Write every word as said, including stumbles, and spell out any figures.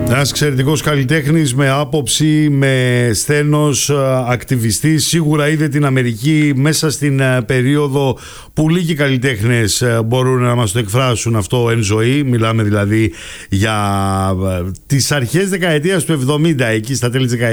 Ένας εξαιρετικός καλλιτέχνης με άποψη, με σθένος, ακτιβιστής. Σίγουρα είδε την Αμερική μέσα στην περίοδο που λίγοι καλλιτέχνες μπορούν να μας το εκφράσουν αυτό εν ζωή. Μιλάμε δηλαδή για τις αρχές δεκαετίας του εβδομήντα, εκεί στα τέλη της δεκαετίας